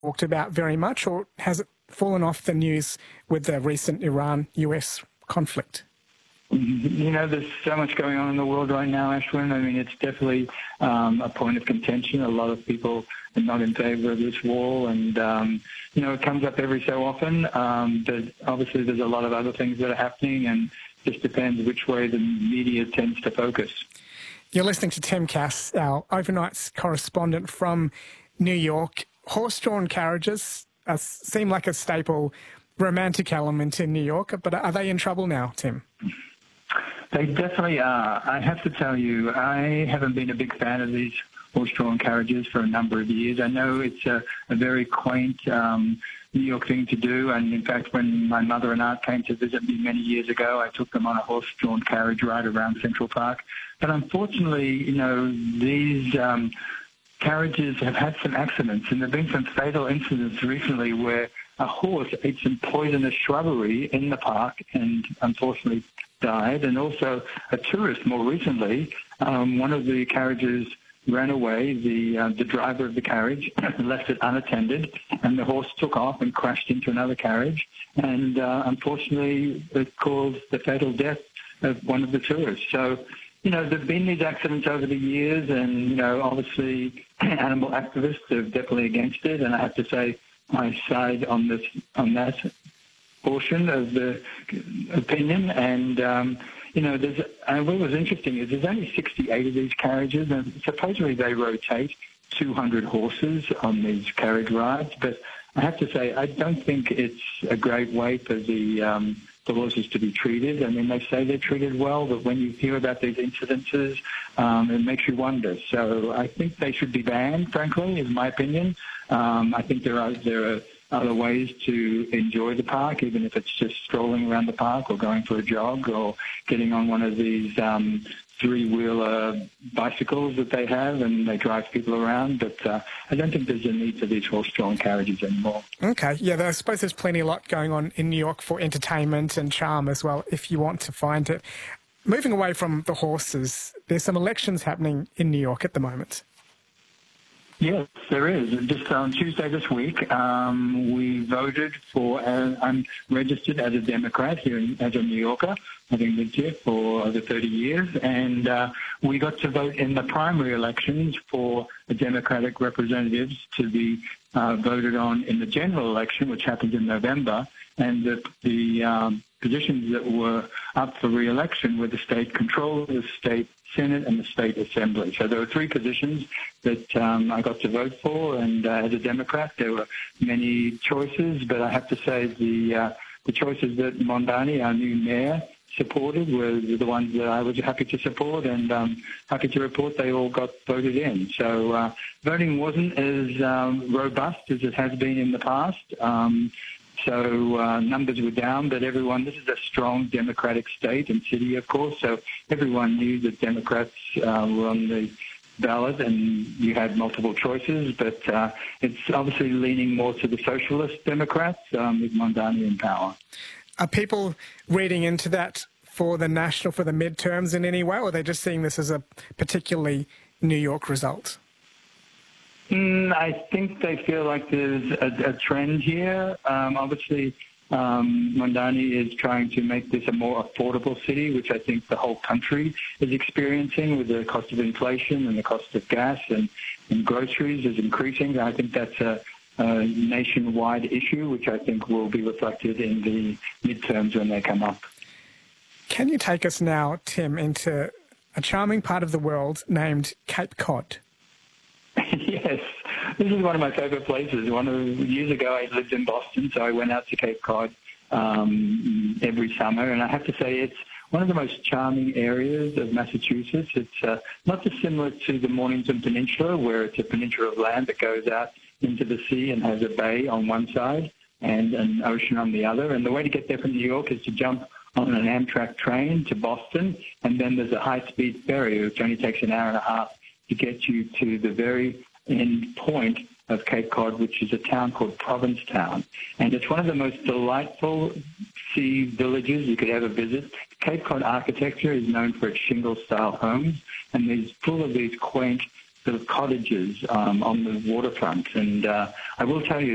talked about very much, or has it fallen off the news with the recent Iran-US conflict? You know, there's so much going on in the world right now, Ashwin. I mean, it's definitely a point of contention. A lot of people are not in favour of this war, and, you know, it comes up every so often. But obviously there's a lot of other things that are happening, and it just depends which way the media tends to focus. You're listening to Tim Cass, our overnight correspondent from New York. Horse-drawn carriages seem like a staple romantic element in New York, but are they in trouble now, Tim? They definitely are. I have to tell you, I haven't been a big fan of these horse-drawn carriages for a number of years. I know it's a very quaint New York thing to do, and in fact, when my mother and aunt came to visit me many years ago, I took them on a horse-drawn carriage ride around Central Park. But unfortunately, you know, these carriages have had some accidents, and there have been some fatal incidents recently where a horse ate some poisonous shrubbery in the park and unfortunately died. And also a tourist more recently, one of the carriages ran away. The driver of the carriage left it unattended, and the horse took off and crashed into another carriage. And unfortunately, it caused the fatal death of one of the tourists. So, you know, there have been these accidents over the years, and, you know, obviously animal activists are definitely against it. And I have to say, I side on that portion of the opinion. And, you know, what was interesting is there's only 68 of these carriages, and supposedly they rotate 200 horses on these carriage rides. But I have to say, I don't think it's a great way for the horses to be treated. I mean, they say they're treated well, but when you hear about these incidences, it makes you wonder. So I think they should be banned, frankly, is my opinion. I think there are other ways to enjoy the park, even if it's just strolling around the park or going for a jog or getting on one of these three-wheeler bicycles that they have, and they drive people around. But I don't think there's a need for these horse-drawn carriages anymore. Okay, yeah, I suppose there's plenty a lot going on in New York for entertainment and charm as well, if you want to find it. Moving away from the horses, there's some elections happening in New York at the moment. Yes, there is. Just on Tuesday this week, we voted for, I'm registered as a Democrat here as a New Yorker, having lived here for over 30 years, and we got to vote in the primary elections for the Democratic representatives to be voted on in the general election, which happens in November, and the positions that were up for re-election were the state controller, the state Senate, and the state assembly. So there were three positions that I got to vote for, and as a Democrat, there were many choices, but I have to say the choices that Mondani, our new mayor, supported were the ones that I was happy to support, and happy to report they all got voted in. So voting wasn't as robust as it has been in the past. So numbers were down, but this is a strong Democratic state and city, of course, so everyone knew that Democrats were on the ballot, and you had multiple choices, but it's obviously leaning more to the socialist Democrats with Mondani in power. Are people reading into that for the midterms in any way, or are they just seeing this as a particularly New York result? I think they feel like there's a trend here. Obviously, Mondani is trying to make this a more affordable city, which I think the whole country is experiencing with the cost of inflation and the cost of gas and groceries is increasing. I think that's a nationwide issue, which I think will be reflected in the midterms when they come up. Can you take us now, Tim, into a charming part of the world named Cape Cod? Yes, this is one of my favourite places. Years ago, I lived in Boston, so I went out to Cape Cod every summer, and I have to say it's one of the most charming areas of Massachusetts. It's not dissimilar to the Mornington Peninsula, where it's a peninsula of land that goes out into the sea and has a bay on one side and an ocean on the other. And the way to get there from New York is to jump on an Amtrak train to Boston, and then there's a high-speed ferry, which only takes an hour and a half to get you to the very end point of Cape Cod, which is a town called Provincetown. And it's one of the most delightful sea villages you could ever visit. Cape Cod architecture is known for its shingle-style homes, and it's full of these quaint sort of cottages on the waterfront. And I will tell you,